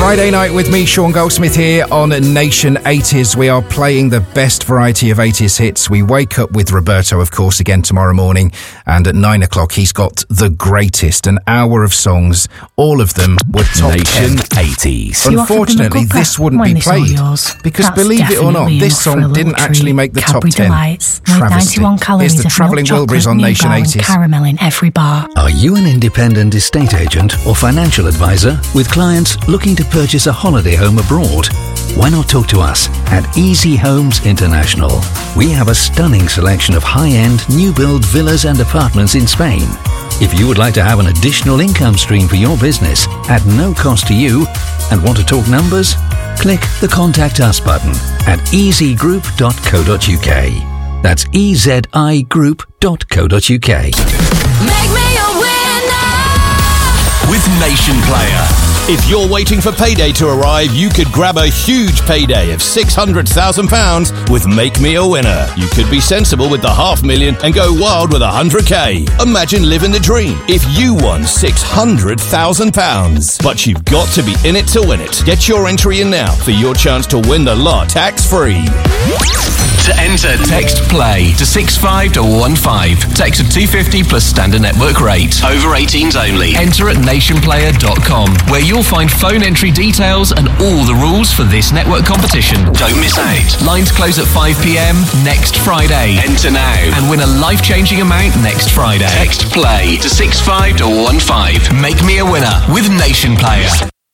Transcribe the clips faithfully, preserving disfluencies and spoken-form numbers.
Friday night with me, Sean Goldsmith, here on Nation eighties. We are playing the best variety of eighties hits. We wake up with Roberto, of course, again tomorrow morning. And at nine o'clock, he's got the greatest, an hour of songs. All of them were top Nation ten. eighties. Unfortunately, this wouldn't be played. Because That's believe it or not, this song didn't actually make the top ten. Delights, Travesty. It's the Travelling Wilburys on Nation eighties. Caramel in every bar. Are you an independent estate agent or financial advisor with clients looking to purchase a holiday home abroad? Why not talk to us at Easy Homes International? We have a stunning selection of high-end new build villas and apartments in Spain. If you would like to have an additional income stream for your business at no cost to you and want to talk numbers, click the Contact Us button at easy group dot co dot uk. That's e z i group dot co dot uk. Make me a winner with Nation Player. If you're waiting for payday to arrive, you could grab a huge payday of six hundred thousand pounds with Make Me a Winner. You could be sensible with the half million and go wild with one hundred k. Imagine living the dream if you won six hundred thousand pounds. But you've got to be in it to win it. Get your entry in now for your chance to win the lot tax-free. To enter, text PLAY to six five one five. Text of two fifty plus standard network rate. Over eighteens only. Enter at nation player dot com, where you'll find phone entry details and all the rules for this network competition. Don't miss out. Lines close at five p.m. next Friday. Enter now and win a life-changing amount next Friday. Text PLAY to six five one five. Make me a winner with Nation Player.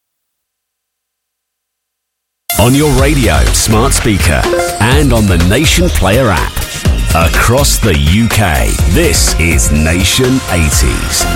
On your radio, smart speaker, and on the Nation Player app. Across the U K, this is Nation eighties.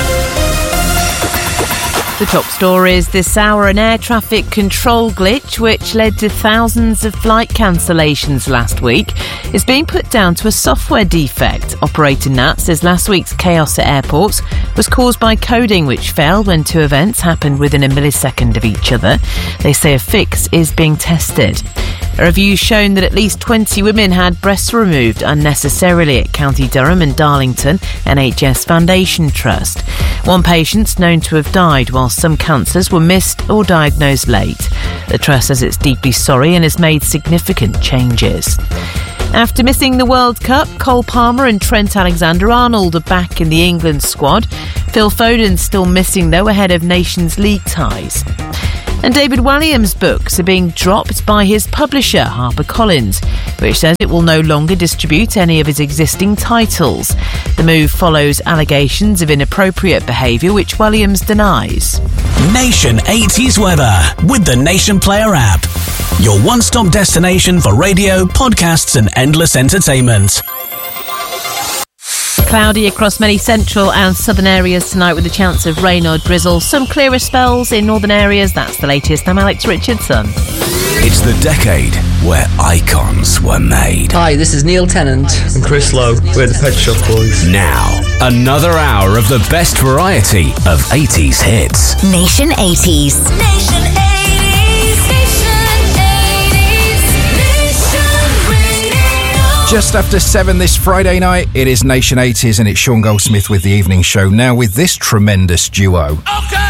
The top stories this hour: an air traffic control glitch which led to thousands of flight cancellations last week is being put down to a software defect. Operator N A T says last week's chaos at airports was caused by coding which failed when two events happened within a millisecond of each other. They say a fix is being tested. A review's shown that at least twenty women had breasts removed unnecessarily at County Durham and Darlington N H S Foundation Trust. One patient's known to have died, while some cancers were missed or diagnosed late. The Trust says it's deeply sorry and has made significant changes. After missing the World Cup, Cole Palmer and Trent Alexander-Arnold are back in the England squad. Phil Foden's still missing, though, ahead of Nations League ties. And David Walliams' books are being dropped by his publisher, HarperCollins, which says it will no longer distribute any of his existing titles. The move follows allegations of inappropriate behaviour, which Walliams denies. Nation eighties weather with the Nation Player app. Your one-stop destination for radio, podcasts and endless entertainment. Cloudy across many central and southern areas tonight with a chance of rain or drizzle. Some clearer spells in northern areas. That's the latest. I'm Alex Richardson. It's the decade where icons were made. Hi, this is Neil Tennant. And Chris Lowe. We're the Pet Shop Boys. Now, another hour of the best variety of eighties hits. Nation eighties. Nation eighties. Nation eighties. Nation Radio. Just after seven this Friday night, it is Nation eighties and it's Sean Goldsmith with the evening show. Now with this tremendous duo. Okay.